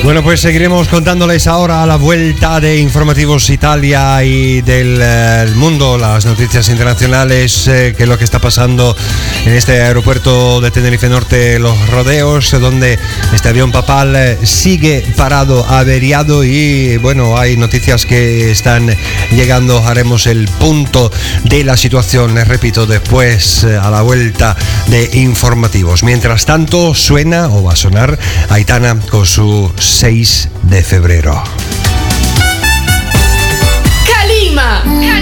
Bueno, pues seguiremos contándoles ahora a la vuelta de Informativos Italia y del mundo, las noticias internacionales, que es lo que está pasando en este aeropuerto de Tenerife Norte, Los Rodeos, donde este avión papal sigue parado, averiado, y bueno, hay noticias que están llegando. Haremos el punto de la situación, les repito, después a la vuelta de Informativos. Mientras tanto, suena o va a sonar Aitana con su 6 de febrero. Calima.